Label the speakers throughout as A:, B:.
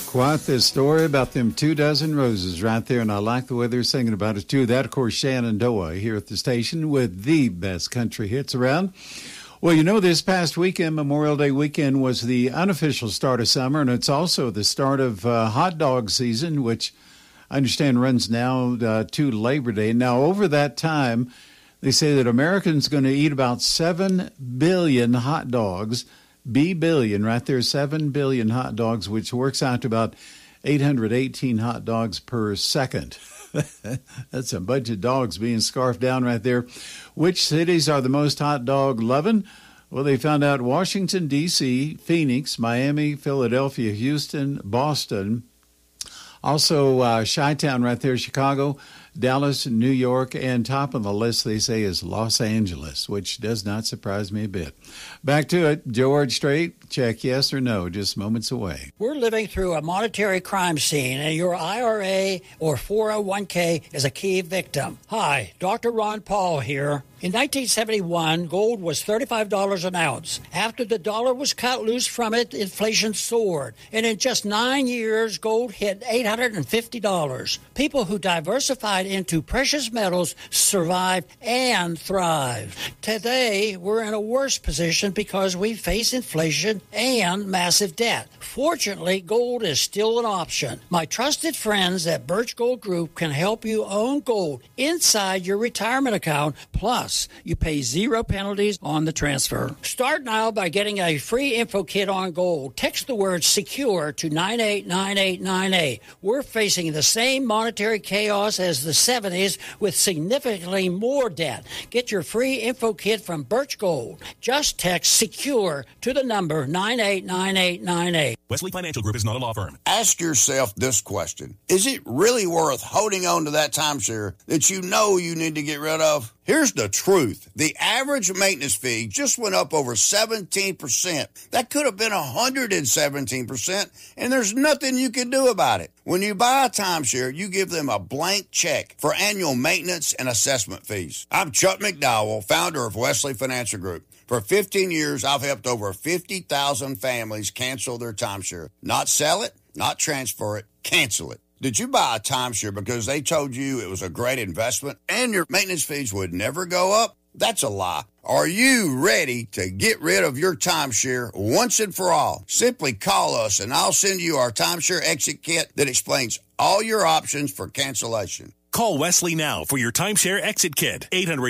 A: Quite this story about them 24 roses right there, and I like the way they're singing about it, too. That, of course, Shenandoah here at the station with the best country hits around. Well, you know, this past weekend, Memorial Day weekend, was the unofficial start of summer, and it's also the start of hot dog season, which I understand runs now to Labor Day. Now, over that time, they say that Americans are going to eat about 7 billion hot dogs. B-billion, right there, 7 billion hot dogs, which works out to about 818 hot dogs per second. That's a bunch of dogs being scarfed down right there. Which cities are the most hot dog loving? Well, they found out Washington, D.C., Phoenix, Miami, Philadelphia, Houston, Boston. Also, Chi-Town right there, Chicago, Dallas, New York, and top of the list, they say, is Los Angeles, which does not surprise me a bit. Back to it. George Strait, check yes or no, just moments away.
B: We're living through a monetary crime scene, and your IRA or 401k is a key victim. Hi, Dr. Ron Paul here. In 1971, gold was $35 an ounce. After the dollar was cut loose from it, inflation soared. And in just 9 years, gold hit $850. People who diversified into precious metals survived and thrived. Today, we're in a worse position because we face inflation and massive debt. Fortunately, gold is still an option. My trusted friends at Birch Gold Group can help you own gold inside your retirement account. Plus, you pay 0 penalties on the transfer. Start now by getting a free info kit on gold. Text the word SECURE to 989898. We're facing the same monetary chaos as the 70s with significantly more debt. Get your free info kit from Birch Gold. Just text SECURE to the number 989898.
C: Wesley Financial Group is not a law firm.
D: Ask yourself this question. Is it really worth holding on to that timeshare that you know you need to get rid of? Here's the truth. The average maintenance fee just went up over 17%. That could have been 117%, and there's nothing you can do about it. When you buy a timeshare, you give them a blank check for annual maintenance and assessment fees. I'm Chuck McDowell, founder of Wesley Financial Group. For 15 years, I've helped over 50,000 families cancel their timeshare. Not sell it, not transfer it, cancel it. Did you buy a timeshare because they told you it was a great investment and your maintenance fees would never go up? That's a lie. Are you ready to get rid of your timeshare once and for all? Simply call us and I'll send you our timeshare exit kit that explains all your options for cancellation.
C: Call Wesley now for your timeshare exit kit.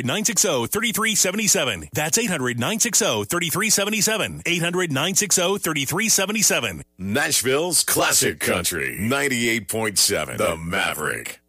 C: 800-960-3377. That's 800-960-3377. 800-960-3377.
E: Nashville's classic country. 98.7. The Maverick.